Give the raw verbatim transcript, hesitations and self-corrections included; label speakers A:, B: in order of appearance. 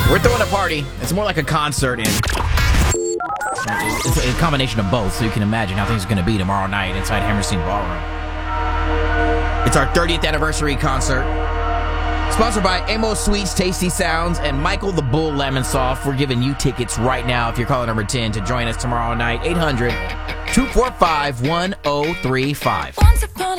A: We're throwing a party. It's more like a concert, and it's a combination of both, so you can imagine how things are going to be tomorrow night inside Hammerstein Ballroom. It's our thirtieth anniversary concert. Sponsored by Amos Sweets, Tasty Sounds, and Michael the Bull Lemonsoft. We're giving you tickets right now if you're caller number ten to join us tomorrow night. eight hundred, two four five, one oh three five.